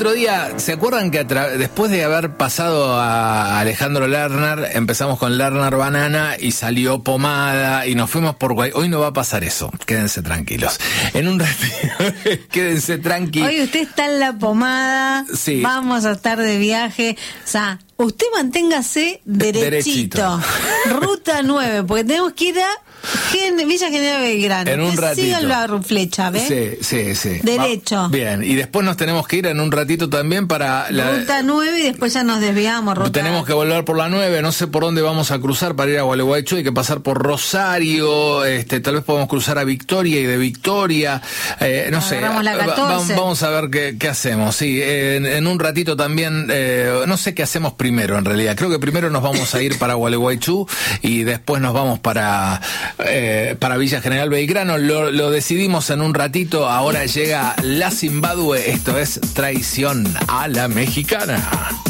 otro día, ¿se acuerdan que después de haber pasado a Alejandro Lerner, empezamos con Lerner Banana y salió Pomada y nos fuimos por hoy no va a pasar eso, quédense tranquilos. En un ratito, quédense tranquilos. Hoy usted está en la Pomada, sí. Vamos a estar de viaje, o sea, usted manténgase derechito. Ruta 9, porque tenemos que ir a Villa General Belgrano. En un ratito. Sigan la flecha, ¿ves? Sí. Derecho. Bien, y después nos tenemos que ir en un ratito también para la Ruta 9 y después ya nos desviamos. Tenemos que volver por la 9, no sé por dónde vamos a cruzar para ir a Gualeguaychú, hay que pasar por Rosario, tal vez podemos cruzar a Victoria y de Victoria, no sé. La 14. Vamos a ver qué hacemos, sí. En un ratito también, no sé qué hacemos primero en realidad. Creo que primero nos vamos a ir para Gualeguaychú y después nos vamos para Villa General Belgrano. Lo decidimos en un ratito. Ahora llega la Zimbabue. Esto es Traición a la Mexicana.